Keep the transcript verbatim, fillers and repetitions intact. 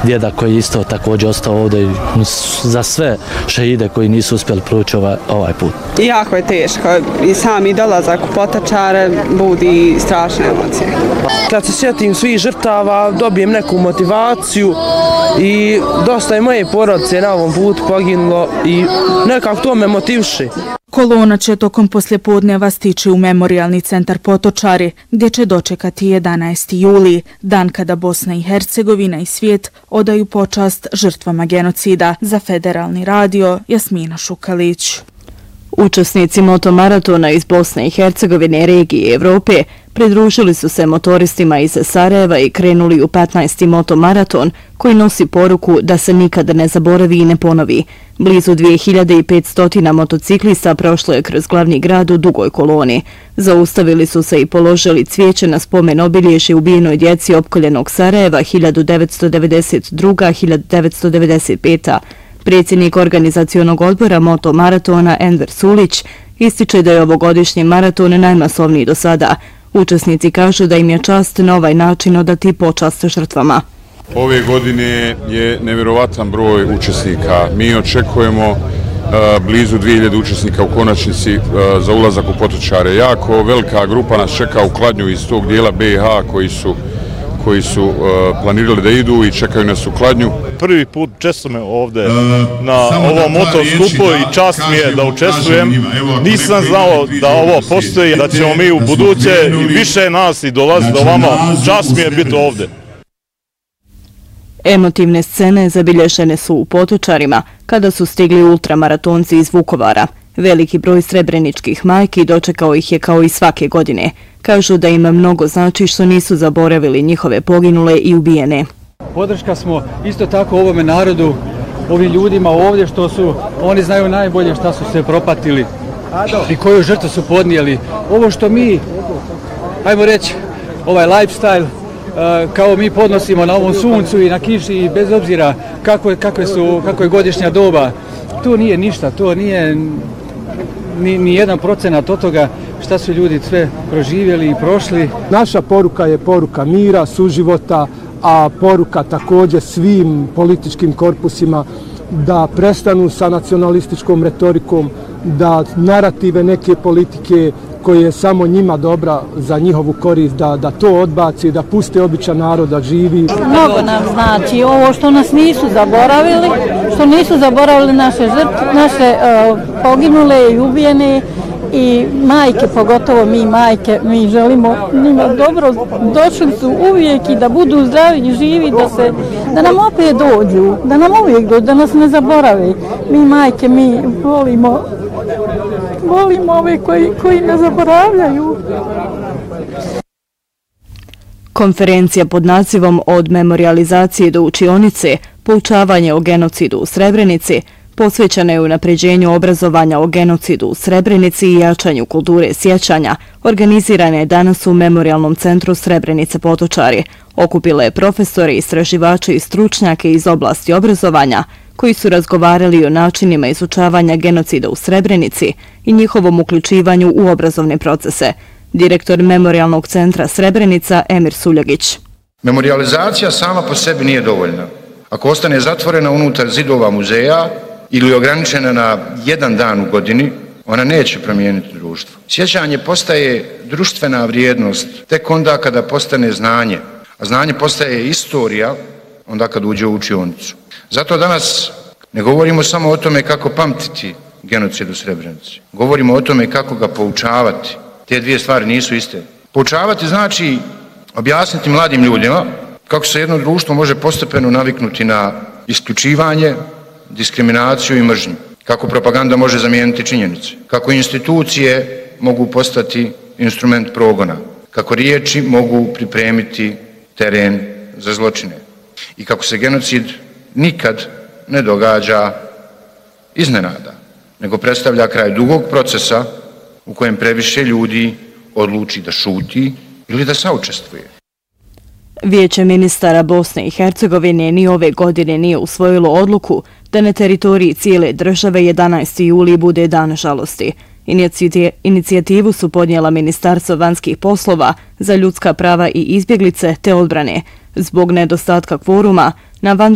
djeda koji je isto također ostao ovdje i za sve šehide koji nisu uspjeli proći ovaj, ovaj put. Jako je teško i sami dolazak u Potočare budi strašne emocije. Kad se sjetim svih žrtava, dobijem neku motivaciju i dosta je moje porodice na ovom putu poginulo i nekako to me motiviše. Kolona će tokom poslijepodneva stići u Memorijalni centar Potočari, gdje će dočekati jedanaesti juli, dan kada Bosna i Hercegovina i svijet odaju počast žrtvama genocida. Za Federalni radio, Jasmina Šukalić. Učesnici motomaratona iz Bosne i Hercegovine, regije i Evrope pridružili su se motoristima iz Sarajeva i krenuli u petnaesti motomaraton koji nosi poruku da se nikada ne zaboravi i ne ponovi. Blizu dvije hiljade petsto motociklista prošlo je kroz glavni grad u dugoj koloni. Zaustavili su se i položili cvijeće na spomen obilježje ubijenoj djeci opkoljenog Sarajeva hiljadu devetsto devedeset druge. do hiljadu devetsto devedeset pete. Predsjednik organizacionog odbora motomaratona Enver Sulić ističe da je ovogodišnji maraton najmasovniji do sada. Učesnici kažu da im je čast na ovaj način odati počast žrtvama. Ove godine je nevjerovatan broj učesnika. Mi očekujemo uh, blizu dvije hiljade učesnika u konačnici uh, za ulazak u Potočare. Jako velika grupa nas čeka u Kladnju iz tog dijela B i H koji su koji su uh, planirali da idu i čekaju nas u Kladnju. Prvi put čestujem ovdje na ovom motoskupu i čast mi je da učestvujem. Nisam znao da ovo postoji, da ćemo mi u buduće i više nas i dolaziti do vama. Čast mi je biti ovdje. Emotivne scene zabilježene su u Potočarima kada su stigli ultramaratonci iz Vukovara. Veliki broj srebreničkih majki dočekao ih je kao i svake godine. Kažu da im mnogo znači što nisu zaboravili njihove poginule i ubijene. Podrška smo isto tako ovome narodu, ovim ljudima ovdje što su, oni znaju najbolje šta su se propatili i koju žrtvu su podnijeli. Ovo što mi, ajmo reći, ovaj lifestyle, kao mi podnosimo na ovom suncu i na kiši i bez obzira kako je, kakve su, kako je godišnja doba, to nije ništa, to nije ni, ni jedan procenat od toga šta su ljudi sve proživjeli i prošli. Naša poruka je poruka mira, suživota, a poruka također svim političkim korpusima da prestanu sa nacionalističkom retorikom, da narative neke politike koje je samo njima dobra za njihovu korist, da, da to odbaci, da puste običan narod da živi. Mnogo nam znači ovo što nas nisu zaboravili, što nisu zaboravili naše žrtve, naše uh, poginule i ubijene i majke, pogotovo mi majke, mi želimo njima dobro, došli su uvijek i da budu zdravi i živi, da, se, da nam opet dođu, da nam uvijek dođu, da nas ne zaborave. Mi majke, mi volimo, volimo ove koji, koji ne zaboravljaju. Konferencija pod nazivom Od memorializacije do učionice, poučavanje o genocidu u Srebrenici, posvećena je unapređenju obrazovanja o genocidu u Srebrenici i jačanju kulture sjećanja, organizirana je danas u Memorijalnom centru Srebrenice Potočari. Okupila je profesore, istraživače i stručnjake iz oblasti obrazovanja, koji su razgovarali o načinima izučavanja genocida u Srebrenici i njihovom uključivanju u obrazovne procese. Direktor Memorijalnog centra Srebrenica Emir Suljagić. Memorializacija sama po sebi nije dovoljna. Ako ostane zatvorena unutar zidova muzeja ili ograničena na jedan dan u godini, ona neće promijeniti društvo. Sjećanje postaje društvena vrijednost tek onda kada postane znanje, a znanje postaje istorija onda kad uđe u učionicu. Zato danas ne govorimo samo o tome kako pamtiti genocid u Srebrenici. Govorimo o tome kako ga poučavati. Te dvije stvari nisu iste. Poučavati znači objasniti mladim ljudima kako se jedno društvo može postepeno naviknuti na isključivanje, diskriminaciju i mržnju. Kako propaganda može zamijeniti činjenice. Kako institucije mogu postati instrument progona. Kako riječi mogu pripremiti teren za zločine. I kako se genocid nikad ne događa iznenada, nego predstavlja kraj dugog procesa u kojem previše ljudi odluči da šuti ili da saučestvuje. Vijeće ministara Bosne i Hercegovine ni ove godine nije usvojilo odluku da na teritoriji cijele države jedanaesti juli bude dan žalosti. Inicijativu su podnijela Ministarstvo vanjskih poslova za ljudska prava i izbjeglice te odbrane. Zbog nedostatka kvoruma na